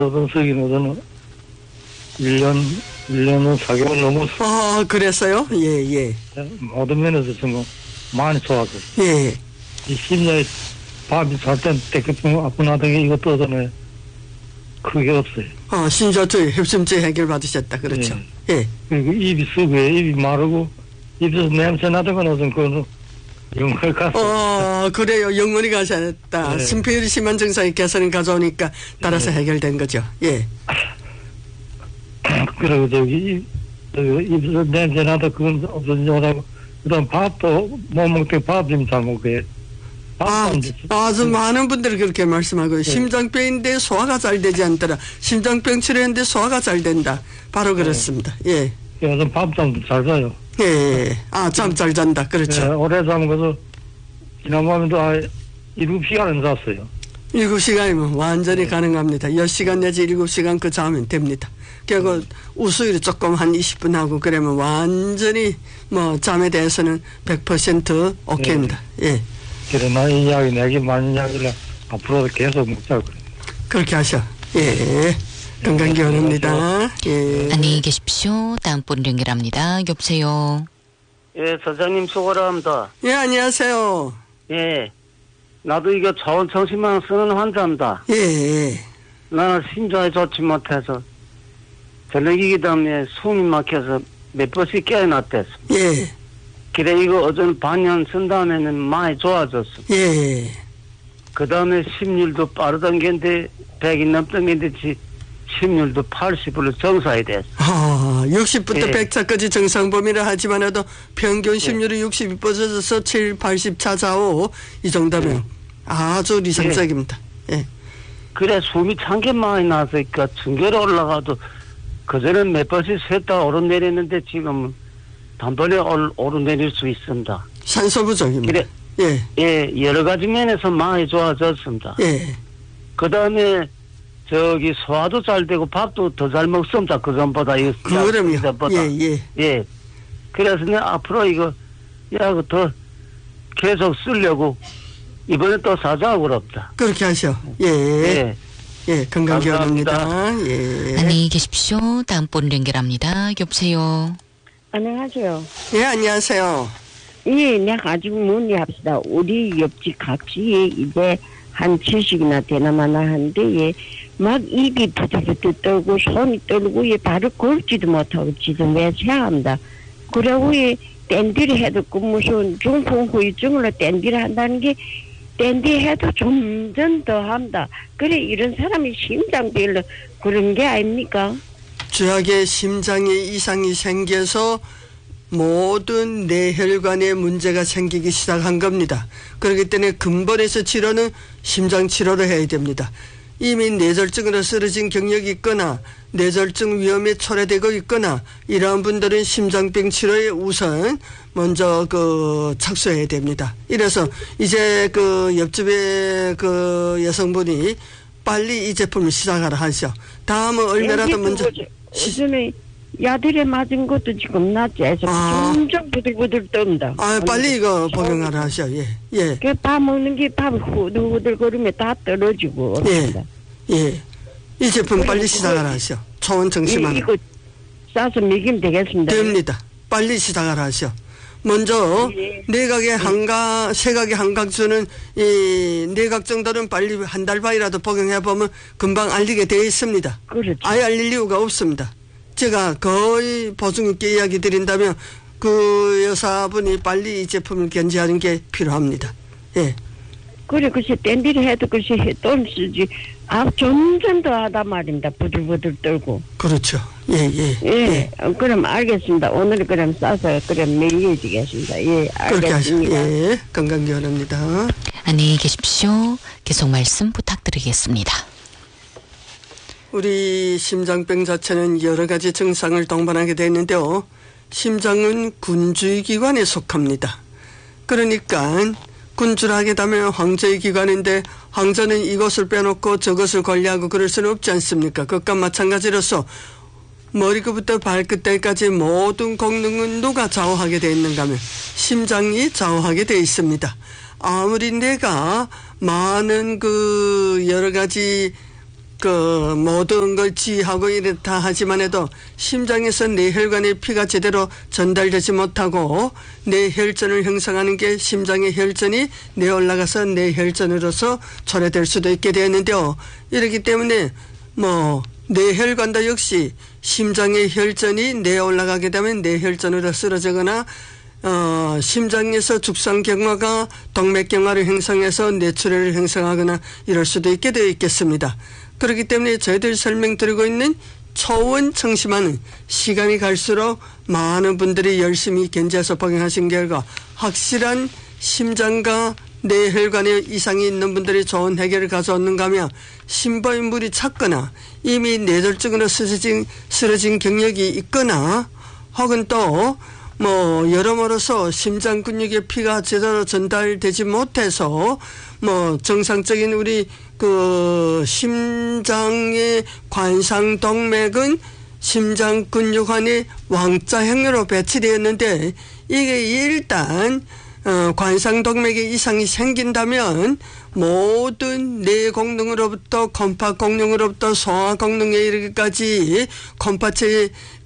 서기는 저는 1년은 4개월 넘었어. 아, 그랬어요? 예, 예. 모든 면에서 정말 많이 좋아졌어. 예. 이 심장에 밥이 살땐 떼끼통 아프나던 게 이것도 전에 크게 없어요. 신저투 협심증 해결 받으셨다. 그렇죠. 예. 그리고 입이 썩어요. 입이 마르고, 입에서 냄새 나던 건 어떤 그거는 영원히 갔어. 그래요. 영원히 가셨다. 네. 심폐율이 심한 증상이 개선을 가져오니까 따라서 네. 해결된 거죠. 예. 그리고 입에서 냄새 나던 그건 없어지냐고. 그 다음 밥도 못 먹되 밥 좀 잘 먹어요. 아주 많은 분들이 그렇게 말씀하고요. 심장병인데 소화가 잘 되지 않더라. 심장병 치료했는데 소화가 잘 된다. 바로 그렇습니다. 예. 그래서 밤잠도 잘 자요. 예. 잠 잘 잔다. 그렇죠. 네, 오래 자면 그래서 지난밤에도 7시간은 잤어요. 7시간이면 완전히 가능합니다. 10시간 내지 7시간 그 자면 됩니다. 그리고 우수율이 조금 한 20분 하고 그러면 완전히 잠에 대해서는 100% 오케이입니다. 예. 그래, 나 이 이야기, 내게 많은 이야기를 앞으로도 계속 묻자고 그래. 그렇게 하셔. 예. 건강 기원합니다. 예. 안녕히 계십시오. 다음 분 연결합니다. 여보세요. 예, 사장님 수고를 합니다. 예, 안녕하세요. 예. 나도 이거 좋은 정신만 쓰는 환자입니다. 예. 나는 심장이 좋지 못해서 전력이기 때문에 숨이 막혀서 몇 번씩 깨어났댔어. 예. 그래, 이거 어전 반년 쓴 다음에는 많이 좋아졌어. 예. 그 다음에 심률도 빠르던 게인데, 100이 넘던 게인데, 심률도 80으로 정상이 됐어. 60부터 예. 100차까지 정상범위라 하지만 해도 평균 심률이 60이 뻗어져서 7, 80 차자오 이 정도면 아주理想적입니다. 예. 그래, 숨이 찬 게 많이 나서니까 중계로 올라가도 그전엔 몇 번씩 셋다 오르내리는데 지금은 단번에 오르내릴 수 있습니다. 산소 부족입니다. 그래. 예. 예, 여러 가지 면에서 많이 좋아졌습니다. 예. 그 다음에 소화도 잘 되고 밥도 더 잘 먹습니다. 그전보다. 그럼요. 예. 예. 그래서 내가 앞으로 이거 약을 더 계속 쓰려고 이번에 또 사자고 그럽니다. 그렇게 하셔. 예. 예. 예, 건강 기원합니다. 예. 안녕히 계십시오. 다음 분 연결합니다. 여보세요. 안녕하세요. 예, 안녕하세요. 예, 내가 가지고 문의합시다. 우리 옆집 각지에 이제 한 70이나 되나마나 하는데, 예, 막 입이 부들부들 떨고, 손이 떨고, 예, 바로 걸지도 못하고, 지금 왜 생각합니다. 그러고, 예, 댄디를 해도 그 무슨 중풍 후유증으로 댄디를 한다는 게, 댄디 해도 점점 더 합니다. 그래, 이런 사람이 심장병으로 그런 게 아닙니까? 주약에 심장에 이상이 생겨서 모든 뇌혈관에 문제가 생기기 시작한 겁니다. 그렇기 때문에 근본에서 치료는 심장 치료를 해야 됩니다. 이미 뇌졸중으로 쓰러진 경력이 있거나 뇌졸중 위험에 초래되고 있거나 이러한 분들은 심장병 치료에 우선 먼저 착수해야 됩니다. 이래서 이제 옆집에 여성분이 빨리 이 제품을 시작하라 하죠. 다음은 얼마라도 먼저 예전에 야들에 맞은 것도 지금 낫지 해서 점점 부들부들 뜬다. 빨리 이거 복용하라 하셔. 예. 그 밥 먹는 게 밥 후들후들 거리면 다 떨어지고. 예. 이 제품 빨리 시작하라 하셔. 초원 정심한. 이거 싸서 먹이면 되겠습니다. 됩니다. 빨리 시작하라 하셔. 먼저 세각의 한각수는 이 내각 정도는 빨리 한 달 반이라도 복용해 보면 금방 알리게 되어 있습니다. 그렇죠. 아예 알릴 이유가 없습니다. 제가 거의 보증 있게 이야기 드린다면 그 여사분이 빨리 이 제품을 견지하는 게 필요합니다. 예. 그래, 글쎄, 댄디를 해도 글쎄, 돈 쓰지. 점점 더 하다 말입니다. 부들부들 떨고. 그렇죠. 예. 그럼 알겠습니다. 오늘 그럼 싸서 그럼 먹여주겠습니다. 예, 그렇게 알겠습니다. 하시죠. 예. 건강 기원합니다. 안녕히 계십시오. 계속 말씀 부탁드리겠습니다. 우리 심장병 자체는 여러 가지 증상을 동반하게 되는데요. 심장은 군주의 기관에 속합니다. 그러니까 군주를 하게 되면 황제의 기관인데 황제는 이것을 빼놓고 저것을 관리하고 그럴 수는 없지 않습니까? 그것과 마찬가지로서 머리끝부터 발끝까지 모든功能은 누가 좌우하게 되어 있는가 하면 심장이 좌우하게 되어 있습니다. 아무리 내가 많은 여러 가지 모든 걸 지휘하고 이렇다 하지만 해도 심장에서 뇌혈관에 피가 제대로 전달되지 못하고 뇌혈전을 형성하는 게 심장의 혈전이 뇌에 올라가서 뇌혈전으로서 초래될 수도 있게 되었는데요. 이렇기 때문에 뇌혈관도 역시 심장의 혈전이 뇌에 올라가게 되면 뇌혈전으로 쓰러지거나 심장에서 죽상경화가 동맥경화를 형성해서 뇌출혈을 형성하거나 이럴 수도 있게 되어 있겠습니다. 그렇기 때문에 저희들이 설명드리고 있는 초원청심환은 시간이 갈수록 많은 분들이 열심히 견제해서 복용하신 결과 확실한 심장과 뇌혈관에 이상이 있는 분들이 좋은 해결을 가져오는가 하면 심부에 물이 찼거나 이미 뇌졸중으로 쓰러진 경력이 있거나 혹은 또 여러모로서 심장 근육에 피가 제대로 전달되지 못해서 정상적인 우리 심장의 관상동맥은 심장 근육 안에 왕자형으로 배치되었는데 이게 일단 관상동맥에 이상이 생긴다면 모든 뇌功能으로부터 컴파功能으로부터 소화功能에 이르기까지 컴파체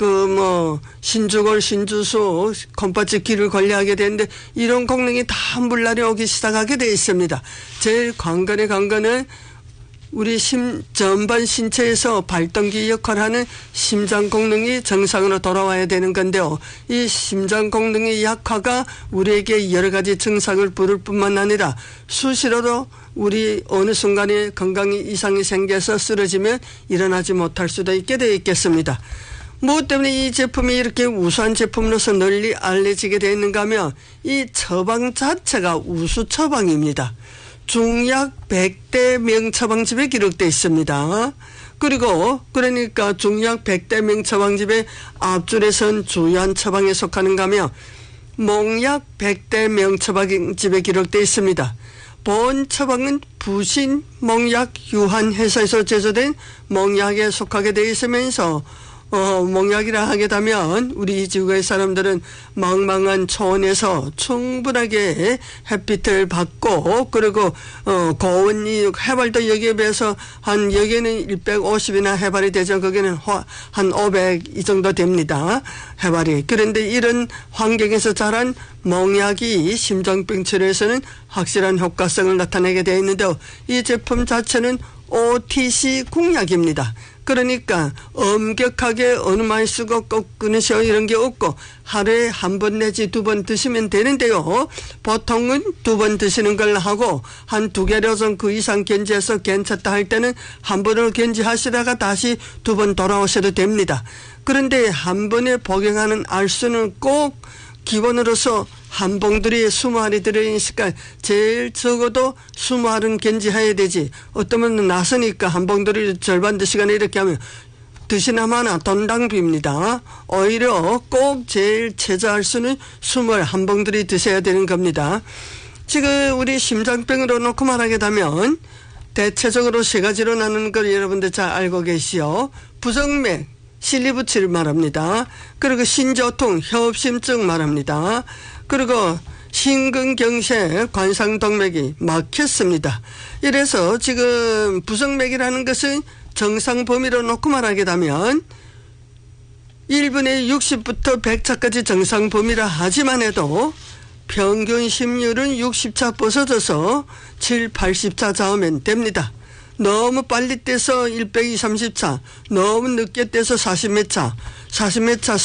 신주골, 신주수, 컴파체 기를 관리하게 되는데 이런功能이 다 물날이 오기 시작하게 되어 있습니다. 제일 관건은 우리 전반 신체에서 발동기 역할을 하는 심장功能이 정상으로 돌아와야 되는 건데요. 이 심장功能의 약화가 우리에게 여러 가지 증상을 부를 뿐만 아니라 수시로도 우리 어느 순간에 건강에 이상이 생겨서 쓰러지면 일어나지 못할 수도 있게 되어 있겠습니다. 무엇 때문에 이 제품이 이렇게 우수한 제품으로서 널리 알려지게 되어 있는가 하면 이 처방 자체가 우수 처방입니다. 중약 100대 명처방집에 기록되어 있습니다. 그러니까 중약 100대 명처방집의 앞줄에선 주요한 처방에 속하는가 하면 몽약 100대 명처방집에 기록되어 있습니다. 본 처방은 부신 몽약 유한 회사에서 제조된 몽약에 속하게 되어 있으면서 몽약이라 하게 되면 우리 지구의 사람들은 망망한 초원에서 충분하게 햇빛을 받고 그리고 고온 해발도 여기에 비해서 여기는 150이나 해발이 되죠. 거기는 한 500 이 정도 됩니다. 해발이. 그런데 이런 환경에서 자란 몽약이 심장병 치료에서는 확실한 효과성을 나타내게 되어 있는데요. 이 제품 자체는 OTC 공약입니다. 그러니까 엄격하게 어느 많이 쓰고 꼭 끊으셔 이런 게 없고 하루에 한 번 내지 2번 드시면 되는데요. 보통은 2번 드시는 걸 하고 한 2개 도전 그 이상 견지해서 괜찮다 할 때는 한 번을 견지하시다가 다시 2번 돌아오셔도 됩니다. 그런데 한 번에 복용하는 알수는 꼭 기본으로서 한 봉들이 20알이 들어있으니까 제일 적어도 20알은 견지해야 되지. 어떠면 나서니까 한 봉들이 절반 드시거나 이렇게 하면 드시나마나 돈 낭비입니다. 오히려 꼭 제일 최저할 수는 20알 한 봉들이 드셔야 되는 겁니다. 지금 우리 심장병으로 놓고 말하게 되면 대체적으로 3가지로 나누는 걸 여러분들 잘 알고 계시오. 부정맥, 실리부치를 말합니다. 그리고 신조통, 협심증 말합니다. 그리고 심근경색, 관상동맥이 막혔습니다. 이래서 지금 부정맥이라는 것은 정상 범위로 놓고 말하게 되면 1분에 60부터 100차까지 정상 범위라 하지만 해도 평균 심률은 60차 벗어져서 7, 80차 잡으면 됩니다. 너무 빨리 떼서 100이 30차, 너무 늦게 떼서 40몇 차, 40몇 차,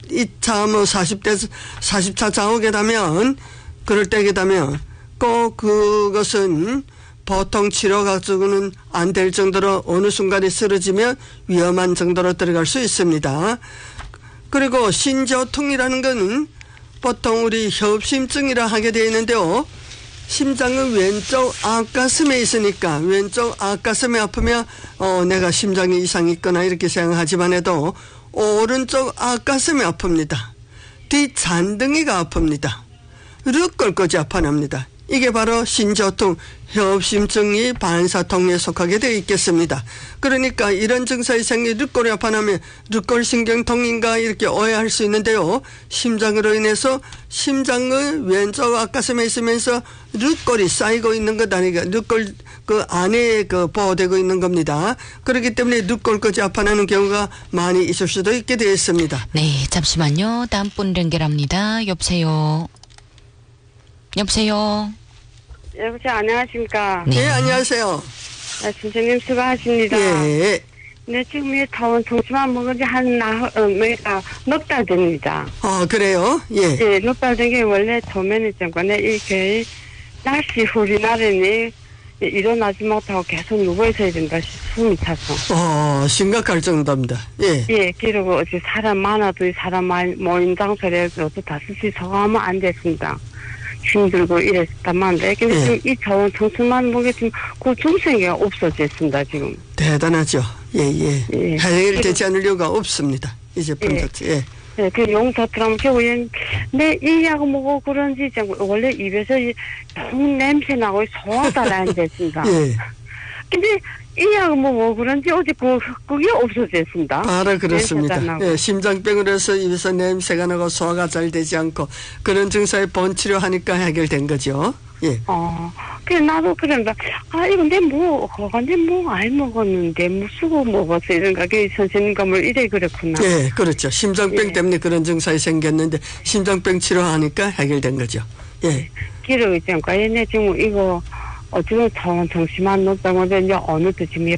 42차, 40차 잡게 되면, 그럴 때게 되면, 꼭 그것은 보통 치료 가지고는 안 될 정도로 어느 순간에 쓰러지면 위험한 정도로 들어갈 수 있습니다. 그리고 신조통이라는 것은 보통 우리 협심증이라 하게 되어 있는데요. 심장은 왼쪽 앞가슴에 있으니까 왼쪽 앞가슴이 아프면 내가 심장에 이상이 있거나 이렇게 생각하지만 해도 오른쪽 앞가슴이 아픕니다. 뒷 잔등이가 아픕니다. 르 꼴꼬지 아파납니다. 이게 바로 신저통 협심증이 반사통에 속하게 되어 있겠습니다. 그러니까 이런 증상이 생기 르골이 아파나면 르골신경통인가 이렇게 오해할 수 있는데요. 심장으로 인해서 심장의 왼쪽 앞가슴에 있으면서 르골이 쌓이고 있는 것 아니가 르골 그 안에 그 보호되고 있는 겁니다. 그렇기 때문에 르골까지 아파나는 경우가 많이 있을 수도 있게 되어 있습니다. 네, 잠시만요. 다음 분 연결합니다. 여보세요. 여보세요. 여보세요, 안녕하십니까. 네. 네, 안녕하세요. 선생님 수고하십니다. 예. 네, 지금 이 타원 통치만 먹은 지 넉 달 됩니다. 아, 그래요? 예. 예, 넉 달 된 게 원래 처음에는 잠깐에 이렇게 날씨 흐린 날에는 일어나지 못하고 계속 누워있어야 된다, 숨이 차서. 심각할 정도입니다. 예. 예, 그리고 어제 사람 많아도 사람 모임 장소에서 또 다섯이 서가면 안 됐습니다. 힘들고 이랬다만데 근데 예. 지금 이 자원 통수만 보게 지금 그 중생이 없어졌습니다 지금. 대단하죠. 예. 예. 해결되지 않을 이유가 없습니다. 이제 분석. 예. 네, 그 용서처럼 결국엔 이 약 먹고 그런지 원래 입에서 통 냄새 나고 소화가 안 됐습니다. 예. 근데 이 약 먹고 그런지 어제 그게 없어졌습니다. 바로 그렇습니다. 냄새가 나고. 예, 심장병으로 해서 입에서 냄새가 나고 소화가 잘 되지 않고 그런 증상의 본치료하니까 해결된 거죠. 예. 그래 나도 그런다. 이거 내가 알 먹었는데 쓰고 먹었어 이런가. 그 선생님과 이래 그렇구나. 예, 그렇죠. 심장병 예. 때문에 그런 증상이 생겼는데 심장병 치료하니까 해결된 거죠. 예. 기록 있지 않까. 얘네 지금 이거 어쩌면 자원 정신만 놓다고 하는데 이제 어느 때 지금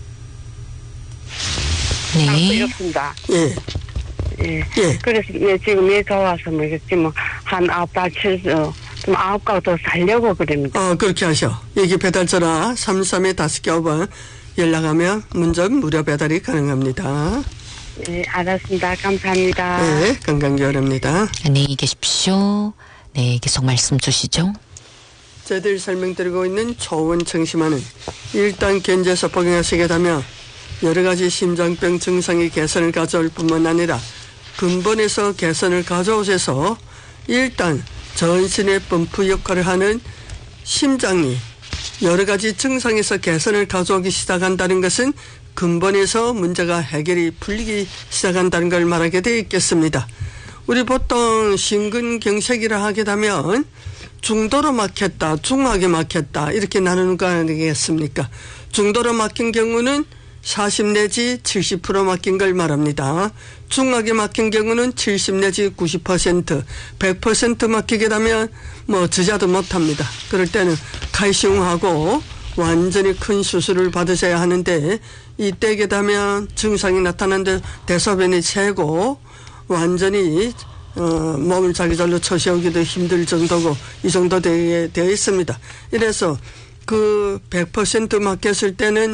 네. 없습니다. 예. 예. 그래서 지금 얘 좋아서 지금 한 9달 치서 좀 9가 더 살려고 그럽니다. 그렇게 하셔. 여기 배달전화 33-5개 연락하면 문전 무료 배달이 가능합니다. 예, 알았습니다. 감사합니다. 네, 건강기원입니다. 안녕히 계십시오. 네, 계속 말씀 주시죠. 저희들이 설명드리고 있는 초원청심환은 일단 견제에서 복용하시게 되면 여러 가지 심장병 증상의 개선을 가져올 뿐만 아니라 근본에서 개선을 가져오셔서 일단 전신의 펌프 역할을 하는 심장이 여러 가지 증상에서 개선을 가져오기 시작한다는 것은 근본에서 문제가 해결이 풀리기 시작한다는 걸 말하게 되어 있겠습니다. 우리 보통 심근경색이라 하게 되면 중도로 막혔다, 중하게 막혔다 이렇게 나누는 거 아니겠습니까? 중도로 막힌 경우는 40 내지 70% 막힌 걸 말합니다. 중하게 막힌 경우는 70 내지 90%, 100% 막히게 되면 주자도 못합니다. 그럴 때는 칼슘하고 완전히 큰 수술을 받으셔야 하는데 이때게 되면 증상이 나타나는데 대소변이 새고 완전히 몸을 자기절로 처세우기도 힘들 정도고 이 정도 되어 있습니다. 이래서 그 100% 막혔을 때는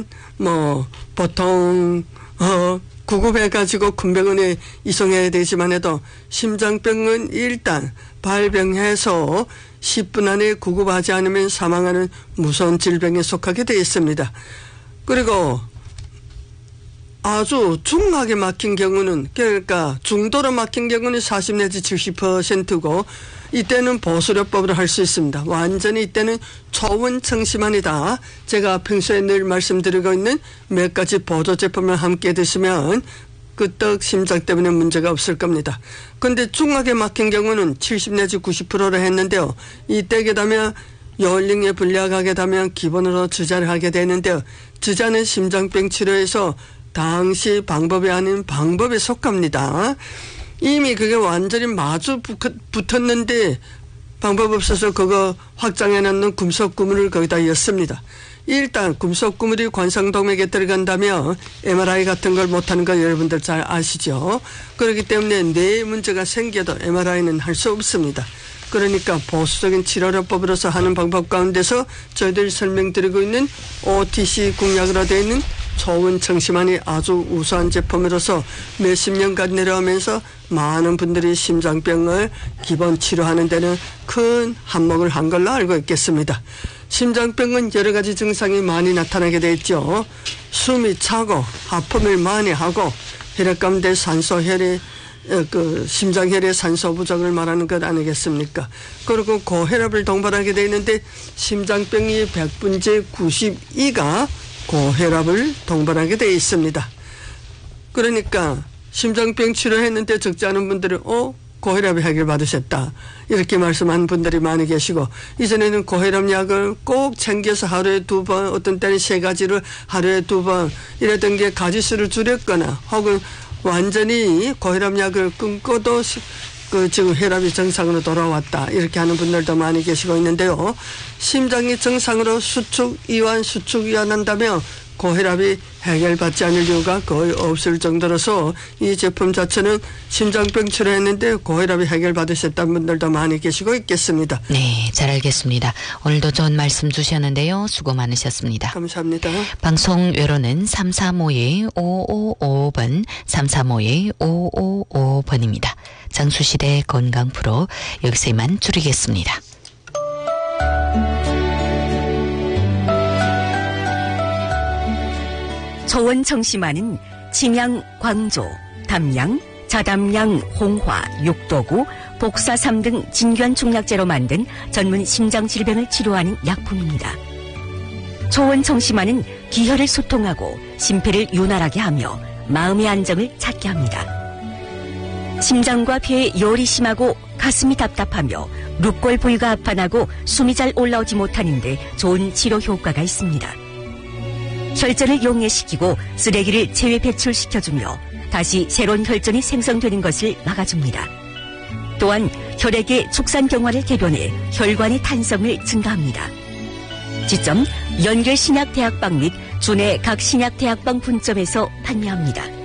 보통 구급해가지고 큰 병원에 이송해야 되지만 해도 심장병은 일단 발병해서 10분 안에 구급하지 않으면 사망하는 무서운 질병에 속하게 되어 있습니다. 그리고 아주 중하게 막힌 경우는 그러니까 중도로 막힌 경우는 40 내지 70%고 이때는 보수료법으로 할 수 있습니다. 완전히 이때는 초원청심환이다. 제가 평소에 늘 말씀드리고 있는 몇 가지 보조 제품을 함께 드시면 끄떡 심장 때문에 문제가 없을 겁니다. 그런데 중하게 막힌 경우는 70 내지 90%로 했는데요. 이때게 되면 요울링에 불리하게 되면 기본으로 주자를 하게 되는데요. 주자는 심장병 치료에서 당시 방법이 아닌 방법에 속합니다. 이미 그게 완전히 마주 붙었는데 방법 없어서 그거 확장해 놓는 금속 구물을 거기다 였습니다. 일단 금속 구물이 관상동맥에 들어간다면 MRI 같은 걸 못하는 거 여러분들 잘 아시죠? 그렇기 때문에 뇌에 문제가 생겨도 MRI는 할 수 없습니다. 그러니까 보수적인 치료법으로서 하는 방법 가운데서 저희들이 설명드리고 있는 OTC 공약으로 되어 있는 초원청심환이 아주 우수한 제품으로서 몇십 년간 내려오면서 많은 분들이 심장병을 기본 치료하는 데는 큰 한몫을 한 걸로 알고 있겠습니다. 심장병은 여러 가지 증상이 많이 나타나게 돼 있죠. 숨이 차고 하품을 많이 하고 혈액 가운데 산소 혈이 그 심장혈의 산소 부족을 말하는 것 아니겠습니까? 그리고 고혈압을 동반하게 되어 있는데 심장병이 100분째 92가 고혈압을 동반하게 되어 있습니다. 그러니까 심장병 치료했는데 적지 않은 분들은 고혈압 해결받으셨다 이렇게 말씀하는 분들이 많이 계시고, 이전에는 고혈압 약을 꼭 챙겨서 하루에 2번, 어떤 때는 3가지를 하루에 2번 이랬던 게 가지수를 줄였거나 혹은 완전히 고혈압 약을 끊고도 지금 혈압이 정상으로 돌아왔다 이렇게 하는 분들도 많이 계시고 있는데요. 심장이 정상으로 이완 한다면 고혈압이 해결받지 않을 이유가 거의 없을 정도로서 이 제품 자체는 심장병 치료했는데 고혈압이 해결받으셨다는 분들도 많이 계시고 있겠습니다. 네, 잘 알겠습니다. 오늘도 좋은 말씀 주셨는데요. 수고 많으셨습니다. 감사합니다. 방송 외로는 335-5555번, 335-5555번입니다. 장수시대 건강 프로 여기서 이만 줄이겠습니다. 초원청심환은 침양, 광조, 담양, 자담양, 홍화, 육도구, 복사삼 등 진균총약제로 만든 전문 심장질병을 치료하는 약품입니다. 초원청심환은 기혈을 소통하고 심폐를 윤활하게 하며 마음의 안정을 찾게 합니다. 심장과 폐에 열이 심하고 가슴이 답답하며 룹골 부위가 아파나고 숨이 잘 올라오지 못하는데 좋은 치료 효과가 있습니다. 혈전을 용해시키고 쓰레기를 체외 배출시켜주며 다시 새로운 혈전이 생성되는 것을 막아줍니다. 또한 혈액의 축산경화를 개변해 혈관의 탄성을 증가합니다. 지점 연결신약대학방 및 주내 각 신약대학방 분점에서 판매합니다.